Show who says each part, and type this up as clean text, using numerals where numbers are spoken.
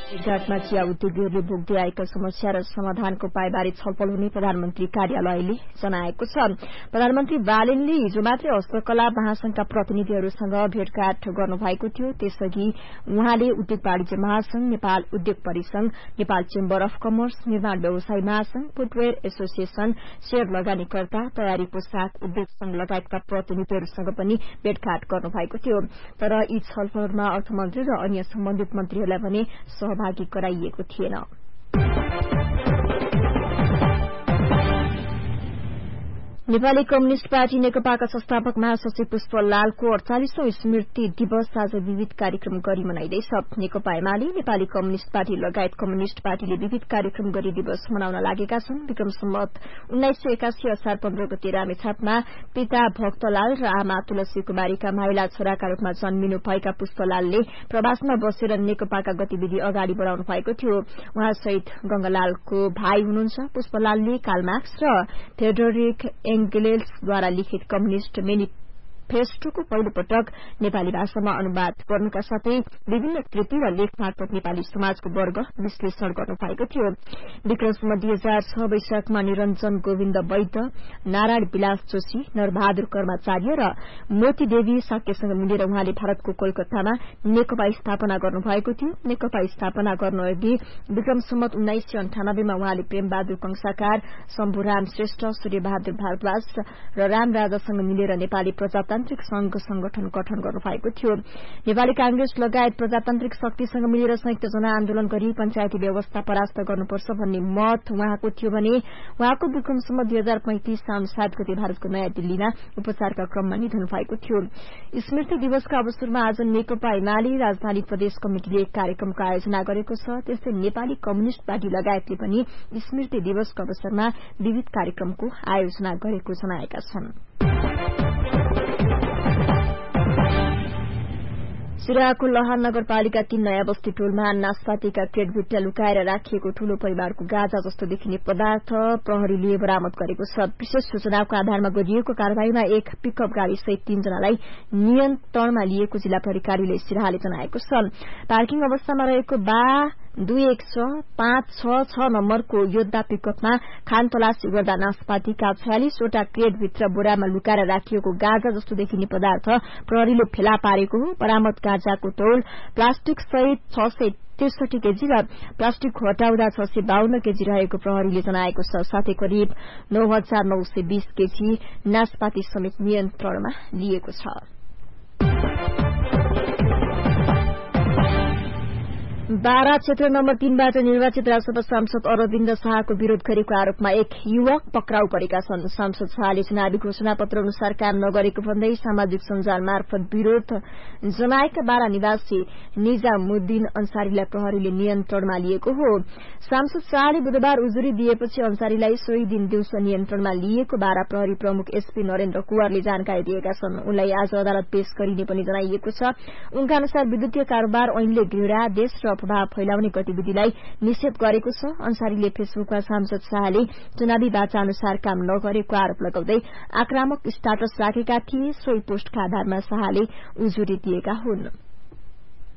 Speaker 1: घाटमा चिया उद्योगीहरूले भोग्दै आएका समस्या र समाधानको उपायबारे छलफल हुने प्रधानमन्त्री कार्यालयले जनाएको छ। प्रधानमन्त्री बालेनले हिजो मात्रै हस्तकला महासंघका प्रतिनिधिहरूसँग भेटघाट गर्नुभएको थियो। त्यसअघि उहाँले उद्योग वाणिज्य महासंघ, नेपाल उद्योग परिसंघ, नेपाल चेम्बर अफ कमर्स, निर्माण व्यवसाय महासंघ, फुटवेयर एसोसिएशन, शेयर लगानीकर्ता, तयारी पोशाक उद्योग संघ लगायतका प्रतिनिधिहरूसँग पनि भेटघाट गर्नुभएको थियो। तर यी छलफलहरूमा अर्थमन्त्री र अन्य सम्बन्धित मन्त्रीहरूलाई भने सहभागी गराइएको थिएन। नेपाली कम्युनिष्ट पार्टी नेकपाका संस्थापक महासचिव पुष्पलालको 48औं स्मृति दिवस आज विविध कार्यक्रम गरी मनाइँदैछ। नेकपा एमाले, नेपाली कम्युनिष्ट पार्टी लगायत कम्युनिष्ट पार्टीले विविध कार्यक्रम गरी दिवस मनाउन लागेका छन्। विक्रम सम्वत 1981 असार 15 गते रामेछापमा पिता भक्तलाल र आमा तुलसी कुमारीका माइला छोराका रूपमा जन्मिनु भएका पुष्पलालले प्रवासमा बसेर नेकपाका गतिविधि अगाडि बढ़ाउनु भएको थियो। उहाँ शहीद गंगालालको भाइ हुनुहुन्छ। पुष्पलालले कार्ल मार्क्स र फ्रेडरिक एंगेल्सद्वारा लिखित कम्युनिष्ट मेनिफेस्टोको पहिलो पटक नेपाली भाषामा अनुवाद गर्नुका साथै विभिन्न कृति र लेख मार्फत नेपाली समाजको वर्ग विश्लेषण गर्नु भएको थियो। विक्रम सम्वत 2006 वैशाखमा निरञ्जन गोविन्द वैद्य, नारायण विलास जोशी, नरबहादुर कर्माचार्य र मोती देवी साक्यसँग मिलेर उहाँले भारतको कोलकातामा नेकपा स्थापना गर्नुभएको थियो। नेकपा स्थापना गर्नुअघि विक्रम सम्वत 1998 मा उहाँले प्रेमबहादुर कंसाकार, शम्भुराम श्रेष्ठ, सूर्यबहादुर भारद्वाज र राम राजासँग मिलेर नेपाली प्रजातान्त्रिक संघ संगठन गठन गर्नुभएको थियो। नेपाली कांग्रेस लगायत प्रजातान्त्रिक शक्तिसँग मिलेर संयुक्त जनआन्दोलन गरी पञ्चायती व्यवस्था परास्त गर्नुपर्छ भन्ने मत उहाँको थियो भने उहाँको विक्रम सम्वत 2035 साउन 7 गते भारतको नयाँ दिल्लीमा उपचारका क्रममा निधन भएको थियो। स्मृति दिवसका अवसरमा आज नेकपा एमाले राजधानी प्रदेश कमिटिले एक कार्यक्रमको आयोजना गरेको छ। त्यस्तै नेपाली कम्युनिष्ट पार्टी लगायतले पनि स्मृति दिवसको अवसरमा विविध कार्यक्रमको आयोजना गरेको जनाएका छन्। सिराहाको लहान नगरपालिका 3 नयाँ बस्ती टोलमा नास्पातीका क्रेटभित्र लुकाएर राखिएको ठूलो परिवारको गाँजा जस्तो देखिने पदार्थ प्रहरीले बरामद गरेको छ। विशेष सूचनाको आधारमा गरिएको कार्यवाहीमा एक पिकअप गाड़ी सहित 3 जनालाई नियन्त्रणमा लिएको जिल्ला प्रहरी कार्यालय सिराहाले जनाएको छ। पार्किङ अवस्थामा रहेको 216-566 नम्बरको योद्धा पिकअपमा खान तलासी गर्दा नास्पातीका 46 वटा क्रेटभित्र बोरामा लुकाएर राखिएको गाँजा जस्तो देखिने पदार्थ प्रहरीले फेला पारेको हो। बरामद गाँजाको तौल प्लास्टिक सहित 663 केजी र प्लास्टिक हटाउँदा 652 केजी रहेको प्रहरीले जनाएको छ। साथै करिब 9920 केजी नास्पाती समेत नियन्त्रणमा लिएको छ। बारा क्षेत्र नम्बर 3 बाट निर्वाचित राजसभा सांसद अरविन्द शाहको विरोध गरेको आरोपमा एक युवक पक्राउ परेका छन्। सांसद शाहले चुनावी घोषणा पत्र अनुसार काम नगरेको भन्दै सामाजिक सञ्जाल मार्फत विरोध जनाएका बारा निवासी निजामुद्दिन अन्सारीलाई प्रहरीले नियन्त्रणमा लिएको हो। सांसद शाहले बुधबार उजुरी दिएपछि अन्सारीलाई सोही दिन दिउँसो नियन्त्रणमा लिएको बारा प्रहरी प्रमुख एसपी नरेन्द्र कुँवरले जानकारी दिएका छन्। उनलाई आज अदालत पेश गरिने पनि जनाइएको छ। उनका अनुसार विद्युतीय कारोबार ऐनले घृणा, देश र प्रभाव फैलाउने गतिविधिलाई निषेध गरेको छ। अन्सारीले फेसबुकमा सांसद शाहले चुनावी वाचा अनुसार काम नगरेको आरोप लगाउँदै आक्रामक स्टाटस राखेका थिए। सोही पोस्टका आधारमा शाहले उजुरी दिएका हुन्।